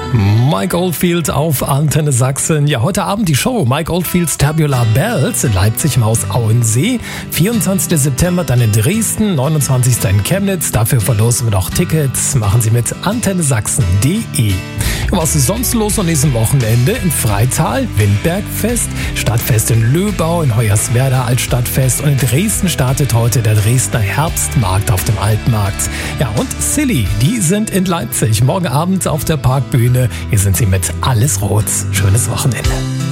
Mike Oldfield auf Antenne Sachsen. Ja, heute Abend die Show Mike Oldfields Tubular Bells in Leipzig im Haus Auensee. 24. September dann in Dresden, 29. in Chemnitz. Dafür verlosen wir noch Tickets. Machen Sie mit antennesachsen.de. Was ist sonst los an diesem Wochenende? In Freital, Windbergfest, Stadtfest in Löbau, in Hoyerswerda Altstadtfest und in Dresden startet heute der Dresdner Herbstmarkt auf dem Altmarkt. Ja, und Silly, die sind in Leipzig. Morgen Abend auf der Parkbühne. Hier sind sie mit Alles Rot. Schönes Wochenende.